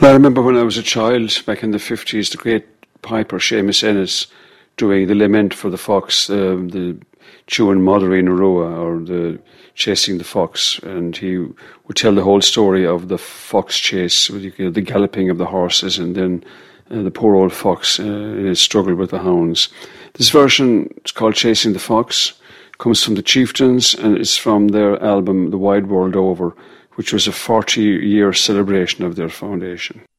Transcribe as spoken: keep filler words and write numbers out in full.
Well, I remember when I was a child, back in the fifties, the great piper Seamus Ennis doing the lament for the fox, um, the chewing Mother in Arua, or the chasing the fox, and he would tell the whole story of the fox chase, with you know, the galloping of the horses, and then uh, the poor old fox uh, in his struggle with the hounds. This version, it's called Chasing the Fox, comes from the Chieftains, and it's from their album The Wide World Over, which was a forty-year celebration of their foundation.